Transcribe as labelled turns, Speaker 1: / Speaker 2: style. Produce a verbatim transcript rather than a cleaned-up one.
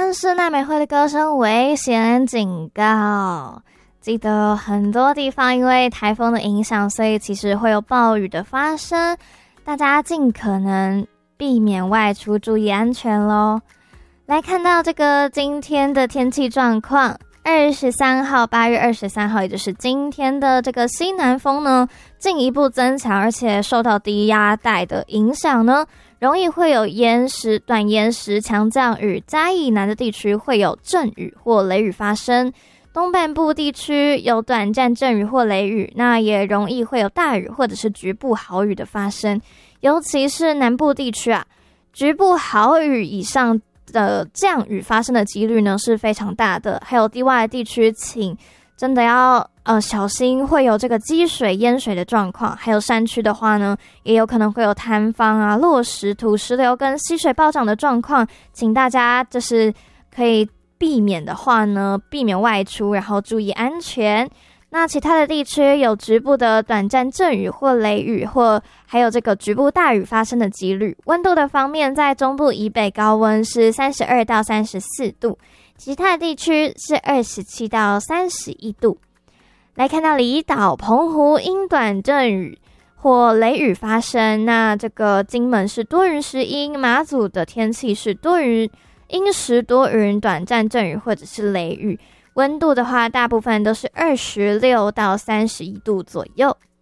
Speaker 1: 天是奈美惠的歌声危险警告。记得很多地方因为台风的影响，所以其实会有暴雨的发生，大家尽可能避免外出，注意安全咯。来看到这个今天的天气状况，二十三号八月二十三号也就是今天的这个西南风呢进一步增强，而且受到低压带的影响呢，容易会有延时、短延时强降雨，嘉义以南的地区会有阵雨或雷雨发生，东半部地区有短暂阵雨或雷雨，那也容易会有大雨或者是局部豪雨的发生，尤其是南部地区啊，局部豪雨以上的降雨发生的几率呢是非常大的，还有低洼的地区请真的要呃小心会有这个积水淹水的状况，还有山区的话呢也有可能会有坍方啊、落石、土石流跟溪水暴涨的状况，请大家就是可以避免的话呢避免外出，然后注意安全。那其他的地区有局部的短暂阵雨或雷雨，或还有这个局部大雨发生的几率。温度的方面，在中部以北高温是三十二到三十四度，其他的地区是二十七到三十一度。来看到离岛澎湖因短阵雨或雷雨发生，那这个金门是多云时阴，马祖的天气是多云阴时多云，短暂阵雨或者是雷雨。温度的话，大部分都是二十六到三十一度左右。